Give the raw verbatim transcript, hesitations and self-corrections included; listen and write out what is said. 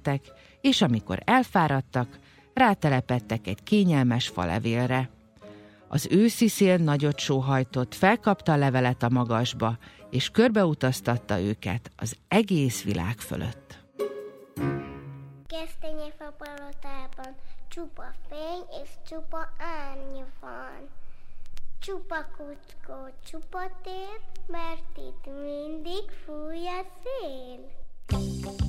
lettek, és amikor elfáradtak, rátelepedtek egy kényelmes falevélre. Az őszi szél nagyot sóhajtott, felkapta a levelet a magasba, és körbeutaztatta őket az egész világ fölött. Gesztenyefa palotában csupa fény és csupa árny van. Csupa kuckó, csupa tér, mert itt mindig fúj a szél.